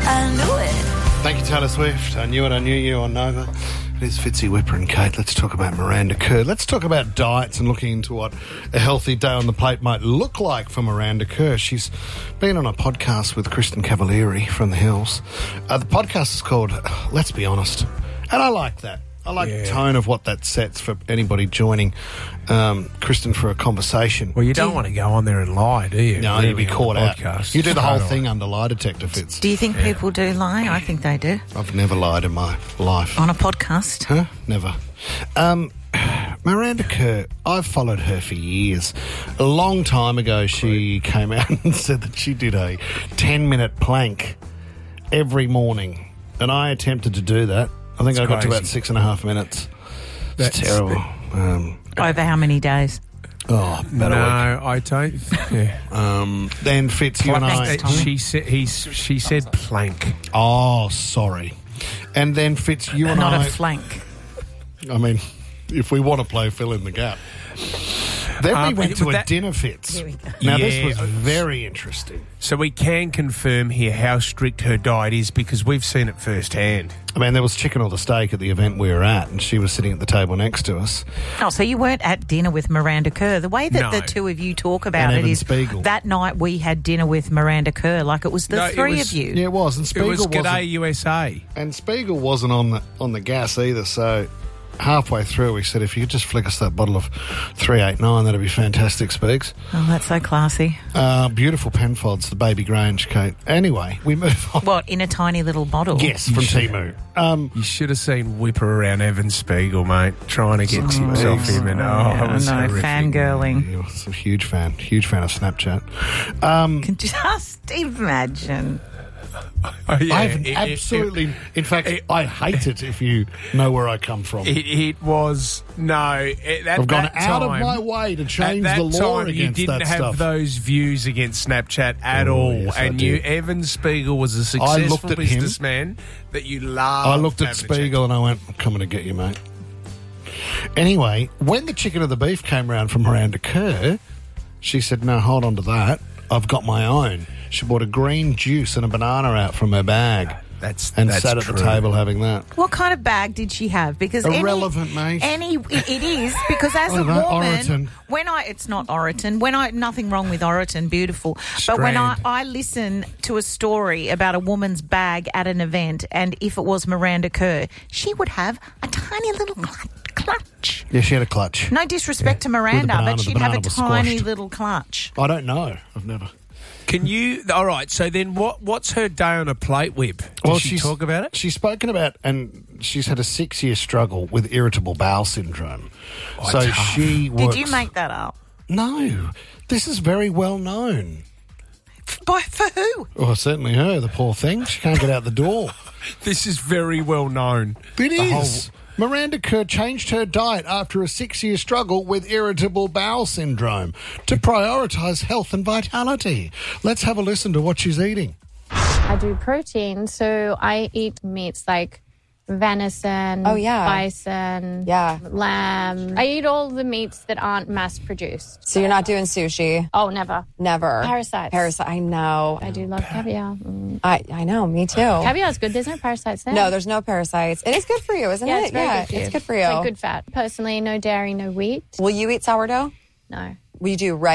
I knew it. Thank you, Taylor Swift. I knew you on Nova. It is Fitzy, Whipper and Kate. Let's talk about Miranda Kerr. Let's talk about diets and looking into what a healthy day on the plate might look like for Miranda Kerr. She's been on a podcast with Kristen Cavalieri from The Hills. The podcast is called Let's Be Honest. And I like that. I like the tone of what that sets for anybody joining Kristen for a conversation. Well, you don't want to go on there and lie, do you? No, really, you'd be caught out. Podcast. You do the whole thing under lie detector, Fitz. Do you think people do lie? I think they do. I've never lied in my life. On a podcast? Huh? Never. Miranda Kerr, I've followed her for years. A long time ago, she came out and said that she did a 10-minute plank every morning. And I attempted to do that. I think I got to about 6.5 minutes. That's terrible. Over how many days? Oh, about a week. No, I don't. Then Fitz, you and I... She said plank. Oh, sorry. And then Fitz, you and I... Not a flank. I mean, if we want to play fill in the gap. Then we went to a dinner, Fitz. Here we go. Now, this was very interesting. So we can confirm here how strict her diet is because we've seen it firsthand. I mean, there was chicken or the steak at the event we were at, and she was sitting at the table next to us. Oh, so you weren't at dinner with Miranda Kerr. The way that No. the two of you talk about And it Evan is Spiegel. that night we had dinner with Miranda Kerr, like it was the three of you. Yeah, it was. And It Spiegel was wasn't, G'day USA. and Spiegel wasn't on the gas either, so... Halfway through, we said, if you could just flick us that bottle of 389, that'd be fantastic, Speaks. Oh, that's so classy. Beautiful Penfolds, the Baby Grange, Kate. Anyway, we move on. What, in a tiny little bottle? Yes, from Temu. You should have seen Whipper around Evan Spiegel, mate, trying to get tips off him. And it was horrific. Fangirling. He was a huge fan of Snapchat. Can just imagine. Oh, yeah, I have absolutely... in fact, I hate it if you know where I come from. It was... No. I've gone out of my way to change the law against you didn't that have stuff. those views against Snapchat at all. Yes, I and did. Evan Spiegel was a successful businessman that you loved. I looked at having a chat Spiegel and I went, I'm coming to get you, mate. Anyway, when the chicken or the beef came round from Miranda Kerr, she said, no, hold on to that. I've got my own. She bought a green juice and a banana out from her bag. That's sat at true. the table having that. What kind of bag did she have? Because Irrelevant, mate. It is because as a I don't know, woman, Oroton. It's not Oroton. Nothing wrong with Oroton, beautiful. But when I listen to a story about a woman's bag at an event, and if it was Miranda Kerr, she would have a tiny little clutch. Yeah, she had a clutch. No disrespect to Miranda, banana, but the she'd have a banana was tiny squashed. little clutch. I don't know. I've never. Can you... All right, so then what's her day on a plate, Whip? Did she talk about it? She's spoken about, and she's had a 6-year struggle with irritable bowel syndrome. Oh, so tough. she works... Did you make that up? No. This is very well known. For who? Well, certainly her, the poor thing. She can't get out the door. This is very well known. It is. Miranda Kerr changed her diet after a 6-year struggle with irritable bowel syndrome to prioritise health and vitality. Let's have a listen to what she's eating. I do protein, so I eat meats like venison, bison, lamb. I eat all the meats that aren't mass-produced. So you're not doing sushi? Oh, never. Never. Parasites. I know. I do love caviar. I know, me too. Caviar's good. There's no parasites there. No, there's no parasites. It is good for you, isn't it? It's very good for you. It's good for you. It's like good fat. Personally, no dairy, no wheat. Will you eat sourdough? No. Will you do rice?